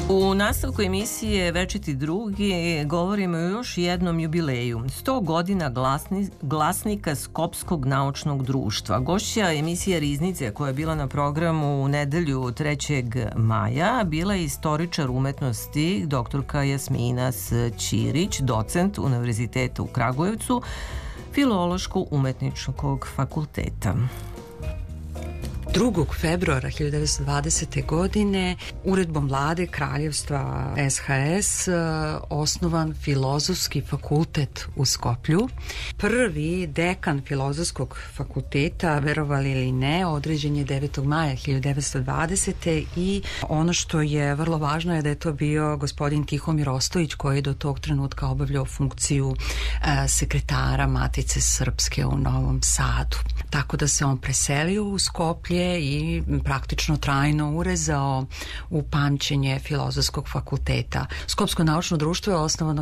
U nastavku emisije Večiti drugi govorimo o još jednom jubileju. 100 godina glasnika Skopskog naučnog društva. Gošća emisije Riznice, koja je bila na programu u nedelju 3. maja, bila je istoričar umetnosti doktorka Jasmina Ćirić, docent Univerziteta u Kragujevcu, Filološko-umetničkog fakulteta. 2. februara 1920. godine uredbom vlade Kraljevstva SHS osnovan Filozofski fakultet u Skoplju. Prvi dekan Filozofskog fakulteta, verovali ili ne, određen je 9. maja 1920. i ono što je vrlo važno je da je to bio gospodin Tihomir Ostojić, koji je do tog trenutka obavljao funkciju sekretara Matice Srpske u Novom Sadu. Tako da se on preselio u Skoplje i praktično trajno urezao u pamćenje Filozofskog fakulteta. Skopsko naučno društvo je osnovano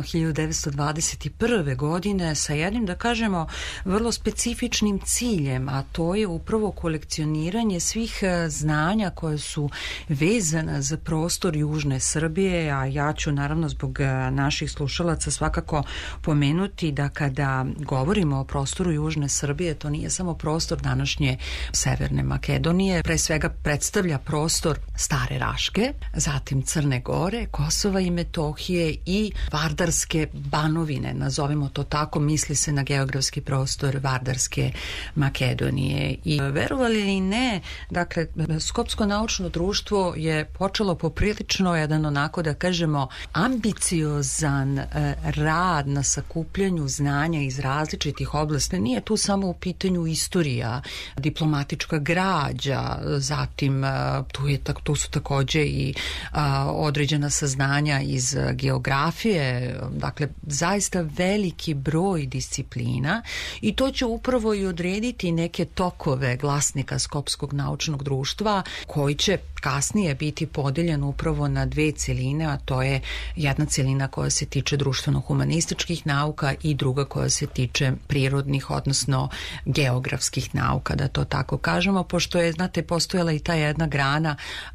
1921. godine sa jednim, da kažemo, vrlo specifičnim ciljem, a to je upravo kolekcioniranje svih znanja koje su vezana za prostor južne Srbije, a ja ću naravno zbog naših slušalaca svakako pomenuti da kada govorimo o prostoru južne Srbije, to nije samo prostor današnje Severne Makedonije, pre svega predstavlja prostor Stare Raške, zatim Crne Gore, Kosova i Metohije i Vardarske banovine, nazovimo to tako, misli se na geografski prostor Vardarske Makedonije. I verovali ili ne, dakle, Skopsko naučno društvo je počelo poprilično jedan, onako da kažemo, ambiciozan rad na sakupljanju znanja iz različitih oblasti. Nije tu samo u pitanju istorija, diplomatička građa, zatim tu su takođe i određena saznanja iz geografije, dakle zaista veliki broj disciplina, i to će upravo i odrediti neke tokove glasnika Skopskog naučnog društva, koji će kasnije biti podeljen upravo na dve celine, a to je jedna celina koja se tiče društveno-humanističkih nauka i druga koja se tiče prirodnih, odnosno geografskih nauka, da to tako kažemo, pošto je, znate, postojala i ta jedna grana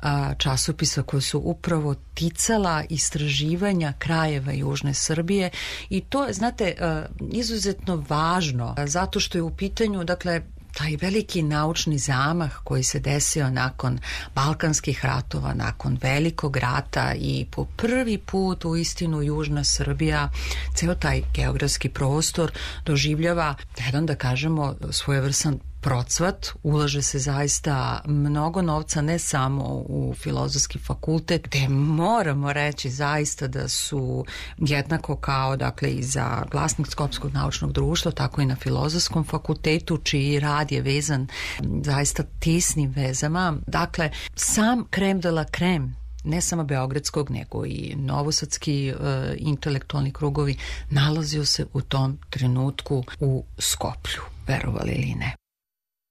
časopisa koja su upravo ticala istraživanja krajeva južne Srbije, i to je, znate, izuzetno važno, zato što je u pitanju, dakle, taj veliki naučni zamah koji se desio nakon Balkanskih ratova, nakon Velikog rata, i po prvi put u istinu južna Srbija, ceo taj geografski prostor doživljava jedan, da kažemo, svojevrsan procvat. Ulaže se zaista mnogo novca, ne samo u Filozofski fakultet, gde moramo reći zaista da su jednako kao, dakle, i za glasnik Skopskog naučnog društva, tako i na Filozofskom fakultetu, čiji rad je vezan zaista tesnim vezama. Dakle, sam krem de la krem, ne samo beogradskog, nego i novosadski intelektualni krugovi, nalazio se u tom trenutku u Skoplju, verovali ili ne.